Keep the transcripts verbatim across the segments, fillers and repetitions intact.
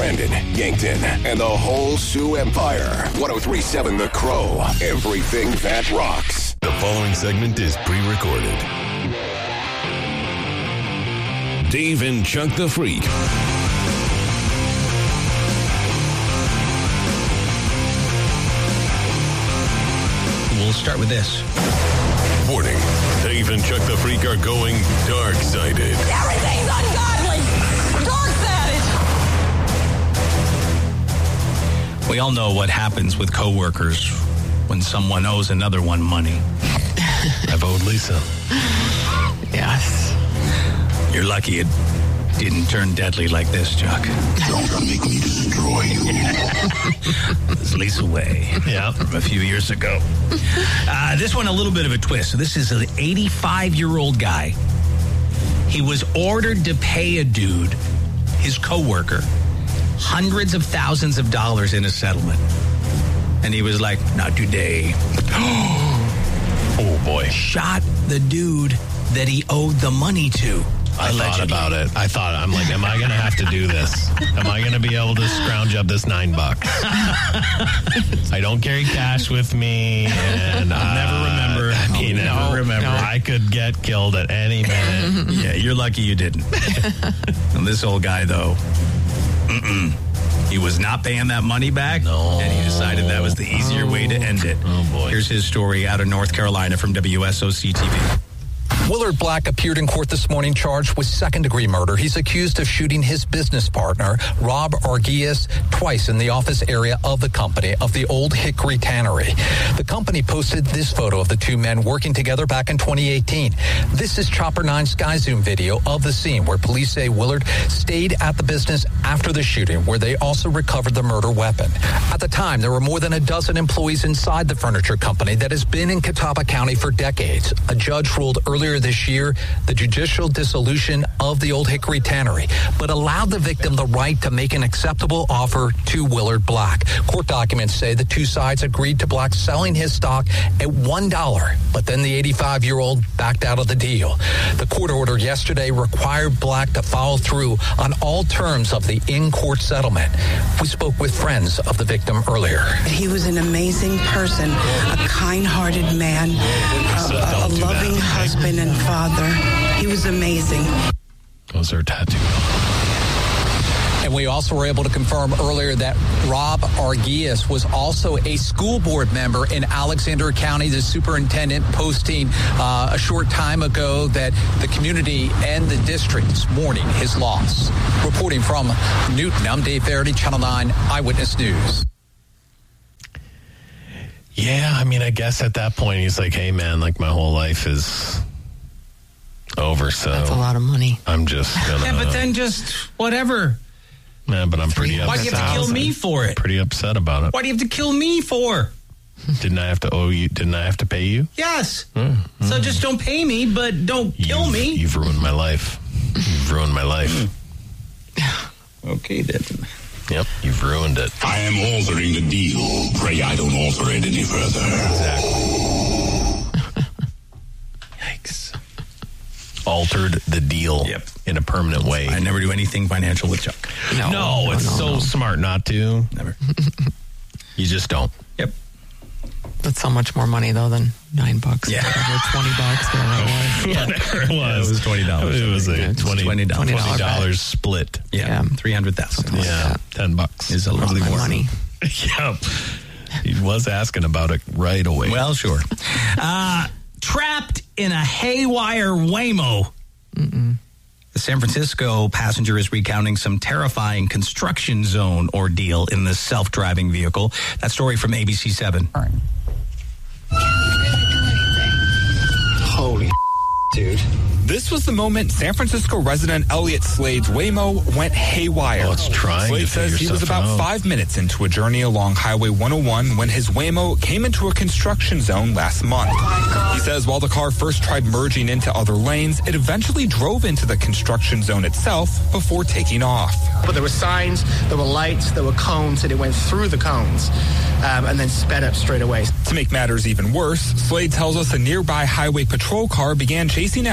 Brandon, Yankton, and the whole Sioux Empire. one oh three point seven The Crow. Everything that rocks. The following segment is pre-recorded. Dave and Chuck the Freak. We'll start with this. Warning, Dave and Chuck the Freak are going dark-sided. Everything's ungodly! Dark-sided! We all know what happens with coworkers when someone owes another one money. I've owed Lisa. Yes. You're lucky it didn't turn deadly like this, Chuck. Don't make me destroy you. It was Lisa Way. Yeah, from a few years ago. Uh, this one, a little bit of a twist. So this is an eighty-five-year-old guy. He was ordered to pay a dude, his coworker, hundreds of thousands of dollars in a settlement. And he was like, not today. Oh, boy. Shot the dude that he owed the money to. I thought about it. I thought, I'm like, am I going to have to do this? Am I going to be able to scrounge up this nine bucks? I don't carry cash with me, and I'll uh, never remember. I mean, never no, remember. No, I could get killed at any minute. Yeah, you're lucky you didn't. And this old guy, though, mm-mm. He was not paying that money back, no. And he decided that was the easier oh. way to end it. Oh, boy. Here's his story out of North Carolina from W S O C T V. Willard Black appeared in court this morning charged with second-degree murder. He's accused of shooting his business partner, Rob Arguez, twice in the office area of the company of the Old Hickory Tannery. The company posted this photo of the two men working together back in twenty eighteen. This is Chopper nine Sky Zoom video of the scene where police say Willard stayed at the business after the shooting, where they also recovered the murder weapon. At the time, there were more than a dozen employees inside the furniture company that has been in Catawba County for decades. A judge ruled earlier this year the judicial dissolution of the Old Hickory Tannery, but allowed the victim the right to make an acceptable offer to Willard Black. Court documents say the two sides agreed to Black selling his stock at one dollar, but then the eighty-five-year-old backed out of the deal. The court order yesterday required Black to follow through on all terms of the in-court settlement. We spoke with friends of the victim earlier. He was an amazing person, a kind-hearted man, a, a, a loving husband and father. He was amazing. Those are tattooed. And we also were able to confirm earlier that Rob Arguez was also a school board member in Alexander County. The superintendent posting uh, a short time ago that the community and the district is mourning his loss. Reporting from Newton, I'm Dave Verity, Channel nine Eyewitness News. Yeah, I mean, I guess at that point he's like, hey, man, like my whole life is over, so that's a lot of money. I'm just gonna. Yeah, but then just whatever. Yeah, but I'm pretty upset. Why do you have to kill me for it? Pretty upset about it. Why do you have to kill me for? Didn't I have to owe you? Didn't I have to pay you? Yes. Mm, mm. So just don't pay me, but don't kill you've, me. You've ruined my life. You've ruined my life. Okay, then. Yep, you've ruined it. I am altering the deal. Pray I don't alter it any further. Exactly. Yikes. Altered the deal yep. in a permanent way. I never do anything financial with Chuck. No, no, no it's no, so no. smart not to. Never. You just don't. Yep. That's so much more money, though, than nine bucks. Yeah. Whatever, twenty bucks. Whatever it was. Whatever it was. Yeah, it was twenty dollars. It was a yeah, twenty dollars twenty dollars split. Yeah. yeah. three hundred thousand dollars. Yeah. Like ten bucks. Is a lovely more money. Yep. He was asking about it right away. Well, sure. Uh, trapped in a haywire Waymo. Mm-mm. The San Francisco passenger is recounting some terrifying construction zone ordeal in the self-driving vehicle. That story from A B C seven. Holy dude. This was the moment San Francisco resident Elliot Slade's Waymo went haywire. Oh, it's trying Slade to says he was about out. five minutes into a journey along Highway one oh one when his Waymo came into a construction zone last month. He says while the car first tried merging into other lanes, it eventually drove into the construction zone itself before taking off. But there were signs, there were lights, there were cones, and it went through the cones um, and then sped up straight away. To make matters even worse, Slade tells us a nearby highway patrol car began chasing after them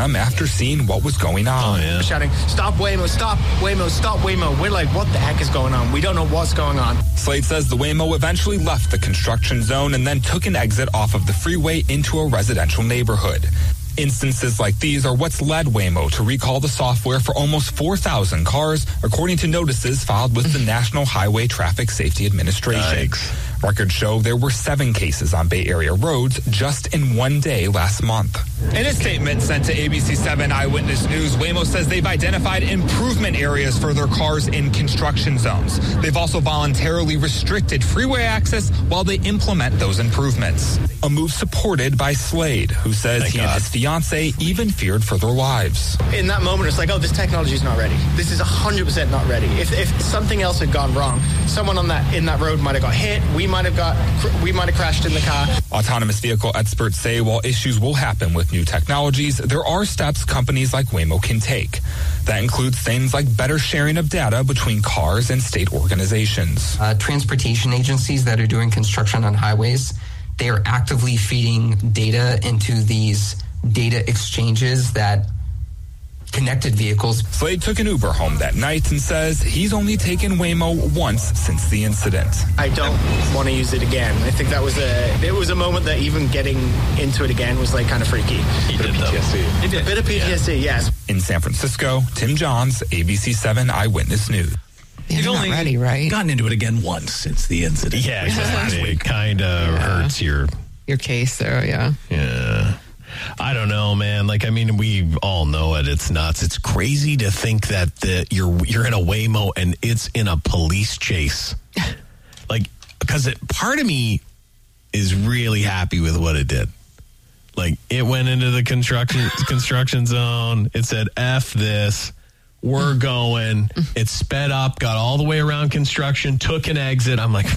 them after seeing what was going on. Oh, yeah. Shouting, stop Waymo, stop Waymo, stop Waymo. We're like, what the heck is going on? We don't know what's going on. Slade says the Waymo eventually left the construction zone and then took an exit off of the freeway into a residential neighborhood. Instances like these are what's led Waymo to recall the software for almost four thousand cars, according to notices filed with the National Highway Traffic Safety Administration. Yikes. Records show there were seven cases on Bay Area roads just in one day last month. In a statement sent to A B C seven Eyewitness News, Waymo says they've identified improvement areas for their cars in construction zones. They've also voluntarily restricted freeway access while they implement those improvements. A move supported by Slade, who says Thank he God. and his fiance even feared for their lives. In that moment, it's like, oh, this technology is not ready. This is one hundred percent not ready. If, if something else had gone wrong, someone on that in that road might have got hit. We might have got, we might have crashed in the car. Autonomous vehicle experts say while issues will happen with new technologies, there are steps companies like Waymo can take. That includes things like better sharing of data between cars and state organizations. Uh, transportation agencies that are doing construction on highways, they are actively feeding data into these data exchanges that connected vehicles. Slade took an Uber home that night and says he's only taken Waymo once since the incident. I don't want to use it again. I think that was a it was a moment that even getting into it again was like kind of freaky. He did, P T S D. It did. A bit of P T S D, yeah. yes. In San Francisco, Tim Johns, A B C seven Eyewitness News. You're You've not only ready, right? gotten into it again once since the incident. Yeah, exactly. It kind of hurts your... Your case there, yeah. Yeah. I don't know, man. Like, I mean, we all know it. It's nuts. It's crazy to think that the, you're you're in a Waymo and it's in a police chase. Like, because it, part of me is really happy with what it did. Like, it went into the construction construction zone. It said, F this. We're going. It sped up, got all the way around construction, took an exit. I'm like,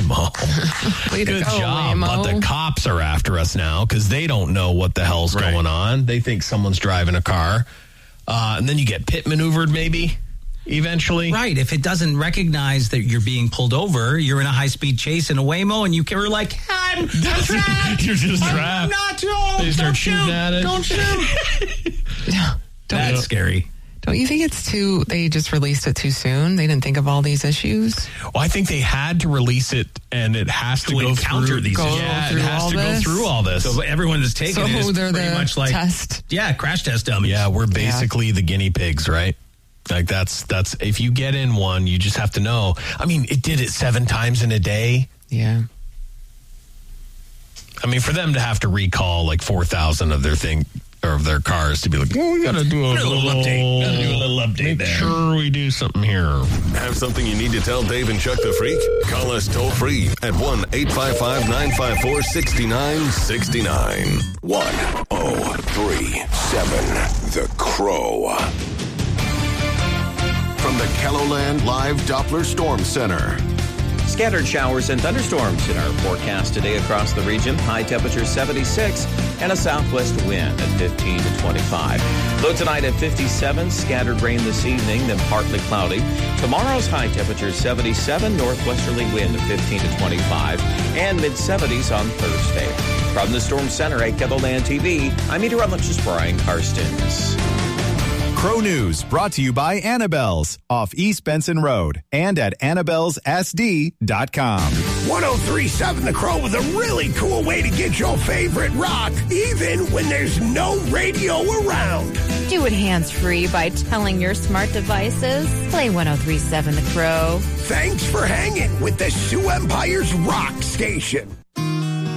Waymo. Way to Good go, job. Waymo. But the cops are after us now because they don't know what the hell's Right. going on. They think someone's driving a car. Uh, and then you get pit maneuvered maybe eventually. Right. If it doesn't recognize that you're being pulled over, you're in a high-speed chase in a Waymo, and you can, we're like, I'm, I'm trapped. You're just I'm trapped. not, oh, They start don't shooting shoot. at it. Don't shoot. Don't, That's scary. don't you think it's too, they just released it too soon? They didn't think of all these issues? Well, I think they had to release it, and it has to, To go encounter through these Yeah, issues. it through has all to this? go through all this. So everyone that's taking So it is they're pretty the much like test. yeah, crash test dummies. Yeah, we're basically the guinea pigs, right? Like that's that's if you get in one, you just have to know. I mean, it did it seven times in a day. Yeah. I mean, for them to have to recall like four thousand of their thing or of their cars to be like, oh, we got to do a, a little update. Gotta do a little update Make there. sure we do something here. Have something you need to tell Dave and Chuck the Freak? Call us toll free at one eight five five, nine five four, six nine six nine. one oh three seven The Crow. From the Kelloland Live Doppler Storm Center. Scattered showers and thunderstorms in our forecast today across the region. High temperature seventy-six and a southwest wind at fifteen to twenty-five. Low tonight at fifty-seven. Scattered rain this evening, then partly cloudy. Tomorrow's high temperature seventy-seven. Northwesterly wind at fifteen to twenty-five. And mid-seventies on Thursday. From the Storm Center at Kelloland T V, I'm meteorologist Brian Karstens. Crow News brought to you by Annabelle's off East Benson Road and at annabelles s d dot com. one oh three point seven The Crow with a really cool way to get your favorite rock, even when there's no radio around. Do it hands-free by telling your smart devices, play one oh three point seven The Crow. Thanks for hanging with the Sioux Empire's rock station.